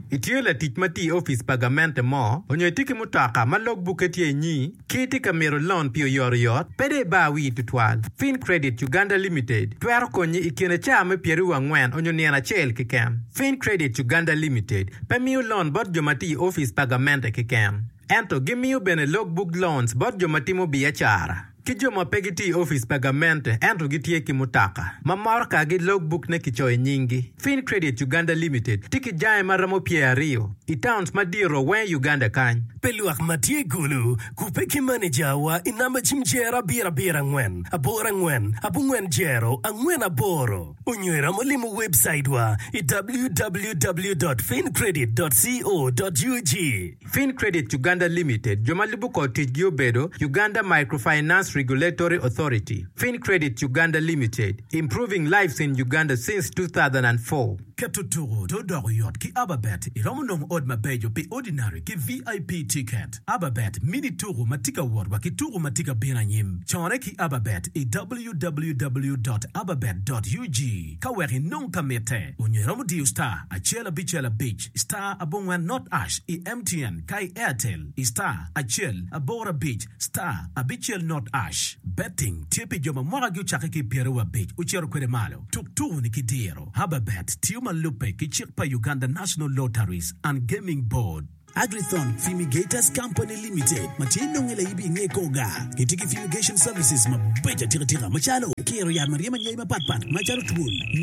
Itiyo la tich mati office pagamente mo, onyo tiki mutaka ma logbook etie nyi, kiti kamero loan pio yot, pede ba wi tutwal. Fin Credit Uganda Limited, twero konyi ikine chame pieru wangwen onyo niana chel kikem. Fin Credit Uganda Limited, pemiu loan bot jomati office pagamente kikem. Ento gimiu bene logbook loans bot jomatimo biashara. Kijoma pegiti office pagamente ento gitie kimutaka. Mamorka gi logbook ne kichoy nyingi. Fin Credit Uganda Limited, tiki jae maramo Rio. Itowns madiro wen Uganda kany. Peluak matie gulu, kupeki manager wa inamba chimjera bira ngwen, abora ngwen, abungwen jero, angwen aboro. Unywera molimu website wa www.fincredit.co.ug. Fin Credit Uganda Limited, jomalibu ko tijgio bedo, Uganda Microfinance Regulatory Authority. Fin Credit Uganda Limited, improving lives in Uganda since 2004. Ketuturu to Doroyot ki Ababet, Iromonong Od Mabejo pe ordinary ki VIP ticket. Ababet mini turu matika ward ki turu matika binanyim. Chore ki Ababet www.ababet.ug. Kaweri non kamete. Unyeromo diu star Achela Bichela Beach star Abongwan Not Ash MTN kai Airtel star Achel Abora Beach star Abichel Not Ash. Betting tipi joma mwara gyu chake ki Pierua Beach uchero kwere malo. Tukturu ni kidiro. Ababet Tiuma Lupe Kichikpa Uganda National Lotteries and Gaming Board. Agrithon Fumigators Company Limited. Matino ngela ibi ngekoga. Kitiki Fumigation Services mabeja tira machalo. Kero ya Maria Manyema Patpat. Machalo Tun.